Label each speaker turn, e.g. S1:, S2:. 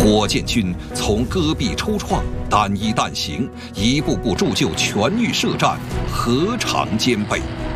S1: 火箭军从戈壁抽创、单衣弹行，一步步铸就全域设战，何尝兼备？